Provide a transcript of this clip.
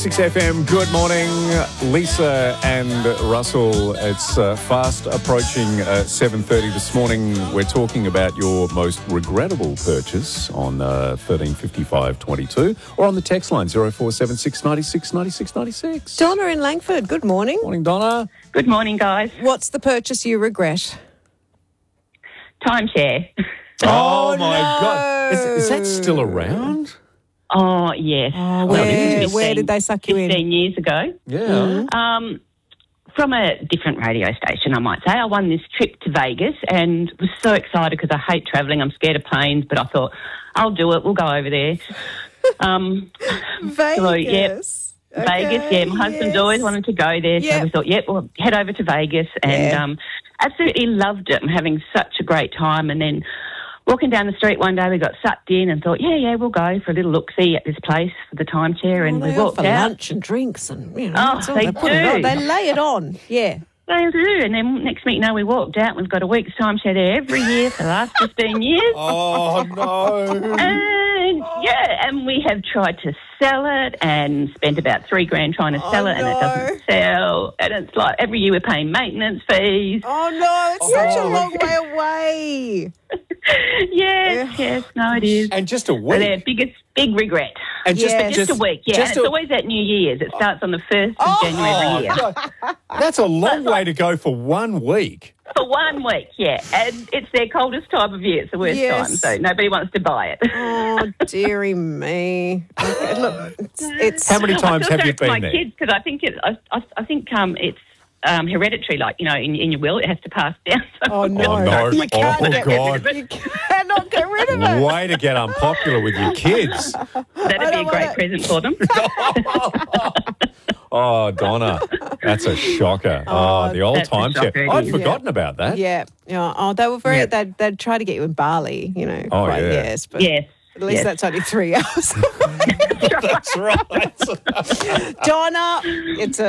6FM, good morning, Lisa and Russell. It's fast approaching 7:30 this morning. We're talking about your most regrettable purchase on 135522 or on the text line 0476 96 96 96. Donna in Langford, good morning. Morning, Donna. Good morning, guys. What's the purchase you regret? Timeshare. Oh my no. God. Is that still around? Oh, yes. Oh, where did they suck you in? 15 years ago. Yeah. From a different radio station, I might say. I won this trip to Vegas and was so excited because I hate travelling. I'm scared of planes, but I thought, I'll do it. We'll go over there. Vegas. So, yep. Vegas, yeah. My husband's always wanted to go there, so we thought, we'll head over to Vegas and absolutely loved it. I'm having such a great time. And then walking down the street one day, we got sucked in and thought, we'll go for a little look-see at this place for the timeshare. And we walked offer out. lunch and drinks and, they put it on. They lay it on, yeah. They do. And then next week, we walked out. We've got a week's timeshare there every year for the last 15 years. Oh, no. And we have tried to sell it and spent about $3,000 trying to sell it, and it doesn't sell. And it's like every year we're paying maintenance fees. Oh, no, it's such a long way away. Yes, no, it is. And just a So week. their big regret. And Just a week, and it's always at New Year's. It starts on the 1st of January every year. That's a long way to go for 1 week. For 1 week, and it's their coldest time of year. It's the worst time, so nobody wants to buy it. Oh, dearie me. Okay, look, it's How many times have you for my been there? kids, because I think it's hereditary. Like, in your will, it has to pass down. So Oh, no. Oh, no. You can't Oh, get God. rid of it. You cannot get rid of it. Way to get unpopular with your kids. that'd be a great present for them. Oh, Donna, that's a shocker. Oh, the old that's a timeshare. shocker, it I'd is. forgotten about that. Yeah. Oh, they were very, they'd try to get you in Bali, Oh, quite, yeah. yes. But Yes. at least that's only 3 hours. That's right. Donna, it's a